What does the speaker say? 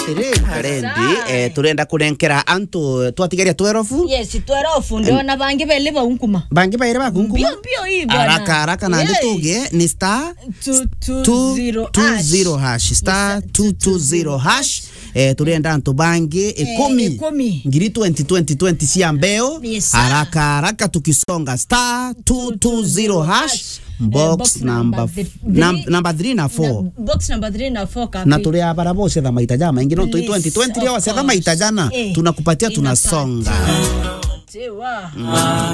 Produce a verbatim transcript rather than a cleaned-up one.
Rendi eh turenda kurenkera antu twatigeria twerofu. Yes, twerofu ndio na bangi bele ba unkuma. Bangi baire ba unkuma. Bio bio hii bwana. Haraka haraka na ndituge ni star two two zero hash star two two zero hash. Eh turenda antu bangi ikumi ngiri twenty twenty twenty cia mbeo. Haraka haraka tukisonga star two two zero hash. Box number number three na four. Box number three na four kapi. Na tuli abara bose da maita jama ingino twenty twenty leo wasema maita jana tunakupatia tunasonga.